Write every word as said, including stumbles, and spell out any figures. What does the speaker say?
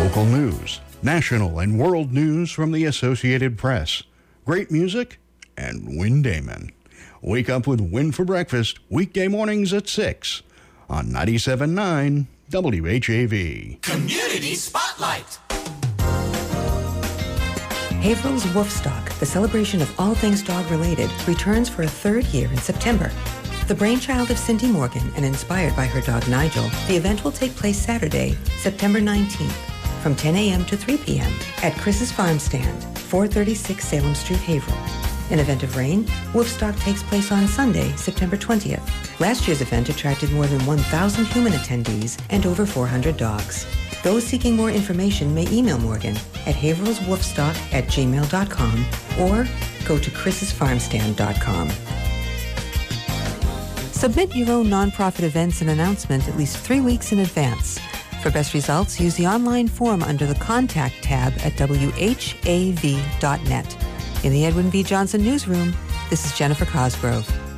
Local news, national and world news from the Associated Press. Great music and Win Damon. Wake up with Win for breakfast weekday mornings at six on ninety-seven point nine W H A V. Community Spotlight. Haverhill's Wolfstock, the celebration of all things dog-related, returns for a third year in September. The brainchild of Cindy Morgan and inspired by her dog Nigel, the event will take place Saturday, September nineteenth, from ten a.m. to three p.m. at Chris's Farm Stand, four thirty-six Salem Street, Haverhill. In event of rain, Wolfstock takes place on Sunday, September twentieth. Last year's event attracted more than one thousand human attendees and over four hundred dogs. Those seeking more information may email Morgan at haverhillswolfstock at gmail dot com or go to chris's farm stand dot com. Submit your own nonprofit events and announcement at least three weeks in advance. For best results, use the online form under the Contact tab at W H A V dot net. In the Edwin V. Johnson Newsroom, this is Jennifer Cosgrove.